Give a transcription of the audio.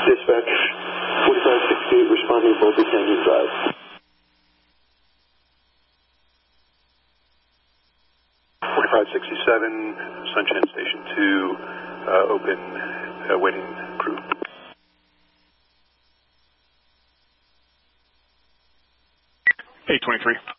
Dispatch, 4568, responding to Boulder Canyon Drive. Sunshine Station 2, open, waiting crew. 823.